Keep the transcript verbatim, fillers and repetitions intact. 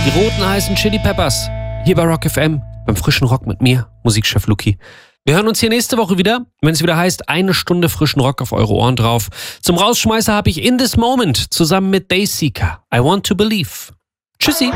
Die Roten heißen Chili Peppers. Hier bei Rock F M, beim frischen Rock mit mir, Musikchef Luki. Wir hören uns hier nächste Woche wieder, wenn es wieder heißt, eine Stunde frischen Rock auf eure Ohren drauf. Zum Rausschmeißer habe ich In This Moment zusammen mit Dayseeker. I Want to Believe. Tschüssi.